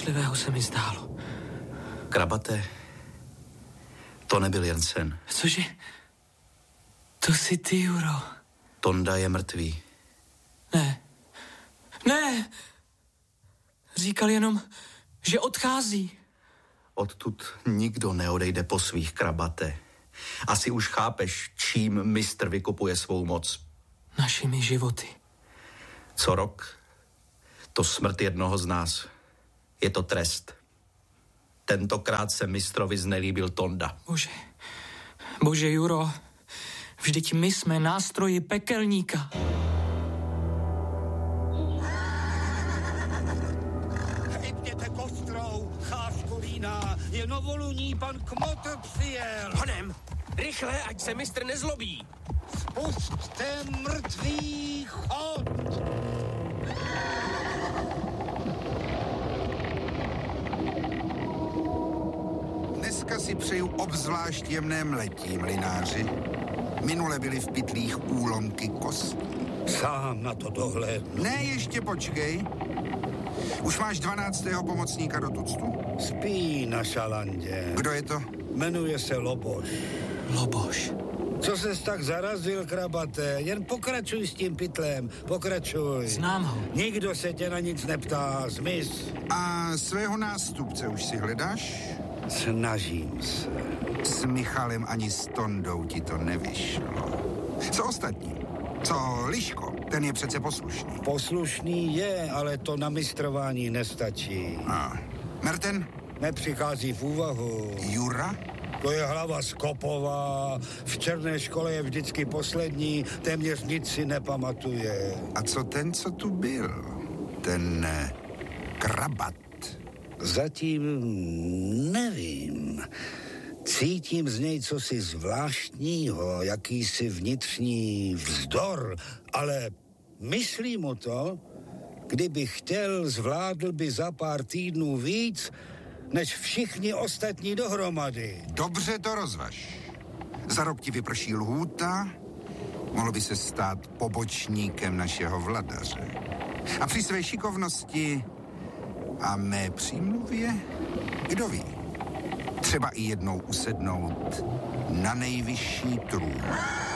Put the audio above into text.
strašlivého se mi zdálo. Krabate, to nebyl jen sen. Cože? To jsi ty, Juro. Tonda je mrtvý. Ne! Říkal jenom, že odchází. Odtud nikdo neodejde po svých, Krabate. Asi už chápeš, čím mistr vykupuje svou moc. Našimi životy. Co rok? To smrt jednoho z nás. Je to trest. Tentokrát se mistrovi znelíbil Tonda. Bože, Juro, vždyť my jsme nástroji pekelníka. Chytněte kostrou, chářku vína, je novoluní, pan Kmotr přijel. Honem, rychle, ať se mistr nezlobí. Spusťte mrtvý chod. Dneska si přeju obzvlášť jemné mletí, mlynáři. Minule byly v pytlích úlomky kostí. Sám na to dohlédnu. Ne, ještě počkej. Už máš 12. pomocníka do tuctu? Spí na šalandě. Kdo je to? Jmenuje se Loboš. Loboš. Co ses tak zarazil, Krabate? Jen pokračuj s tím pytlem, pokračuj. Znám ho. Nikdo se tě na nic neptá, zmiz. A svého nástupce už si hledáš? Snažím se. S Michalem ani s Tondou ti to nevyšlo. Co ostatní? Co Liško? Ten je přece poslušný. Poslušný je, ale to na mistrování nestačí. A Merten? Nepřichází v úvahu. Jura? To je hlava Skopová, v černé škole je vždycky poslední, téměř nic si nepamatuje. A co ten, co tu byl? Ten Krabat. Zatím nevím. Cítím z něj cosi zvláštního, jakýsi vnitřní vzdor, ale myslí mu to, kdyby chtěl, zvládl by za pár týdnů víc, než všichni ostatní dohromady. Dobře to rozvaž. Za rok ti vyprší lhůta, mohl by se stát pobočníkem našeho vladaře. A při své šikovnosti a mé přímluvě, kdo ví, třeba i jednou usednout na nejvyšší trůn.